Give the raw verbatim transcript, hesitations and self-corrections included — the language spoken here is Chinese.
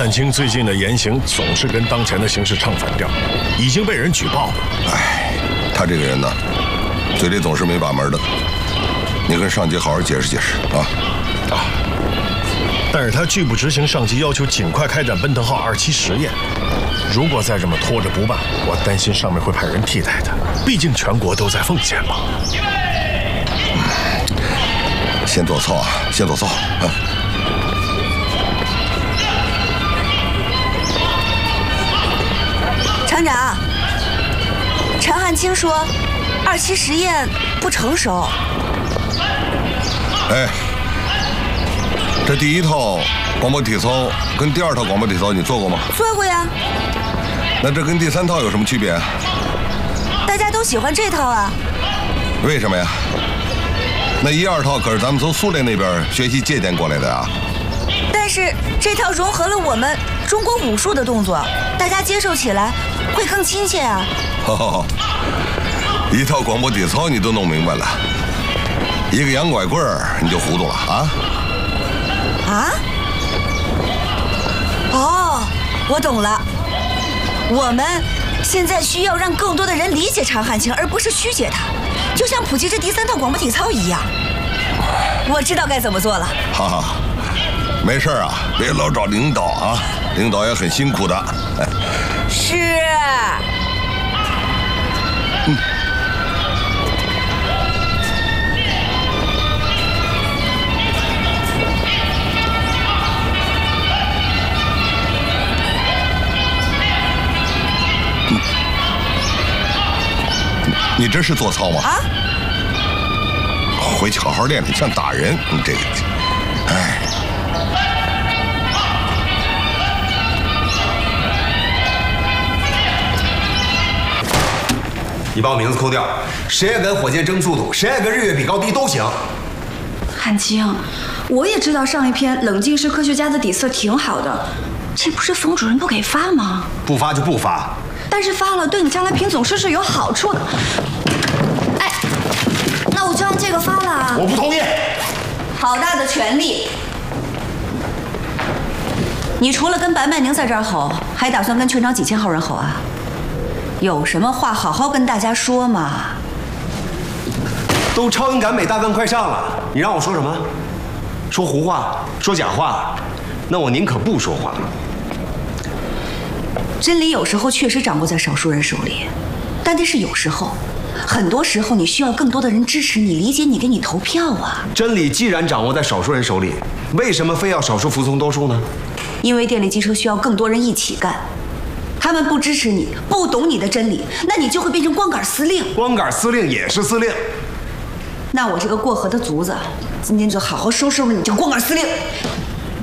汉卿最近的言行总是跟当前的形势唱反调，已经被人举报了。 哎，他这个人呢，嘴里总是没把门的。你跟上级好好解释解释啊！ 啊！但是他拒不执行上级要求，尽快开展奔腾号二期实验。如果再这么拖着不办，我担心上面会派人替代他。毕竟全国都在奉献嘛。 嗯，先做操啊，先做操啊！ 厂长，陈汉卿说，二期实验不成熟。 哎，这第一套广播体操跟第二套广播体操你做过吗？ 做过呀。 那这跟第三套有什么区别啊？ 大家都喜欢这套啊。 为什么呀？那一二套可是咱们从苏联那边学习借鉴过来的啊。 但是这套融合了我们中国武术的动作，大家接受起来会更亲切啊。 哦，一套广播体操你都弄明白了，一个洋拐棍儿你就糊涂了啊？ 啊？哦，我懂了。我们现在需要让更多的人理解常汉卿，而不是曲解他，就像普及这第三套广播体操一样。我知道该怎么做了。 哈哈，没事啊，别老找领导啊，领导也很辛苦的。哎、 是。 嗯。你这是做操吗？ 啊！ 回去好好练练，像打人。你这个，哎。 你把我名字扣掉，谁爱跟火箭争速度，谁爱跟日月比高低都行。 汉卿，我也知道上一篇冷静是科学家的底色挺好的，这不是冯主任不给发吗？ 不发就不发。 但是发了对你将来评总师是有好处的。哎，那我就按这个发了。 我不同意。 好大的权力！你除了跟白曼宁在这儿吼，还打算跟全场几千号人吼啊？有什么话好好跟大家说嘛。 都超英赶美大干快上了，你让我说什么？说胡话？说假话？那我宁可不说话。 真理有时候确实掌握在少数人手里，但这是有时候，很多时候你需要更多的人支持你、理解你、给你投票啊。 真理既然掌握在少数人手里，为什么非要少数服从多数呢？ 因为电力机车需要更多人一起干，他们不支持你，不懂你的真理，那你就会变成光杆司令。 光杆司令也是司令。 那我这个过河的卒子，今天就好好收拾你这个光杆司令。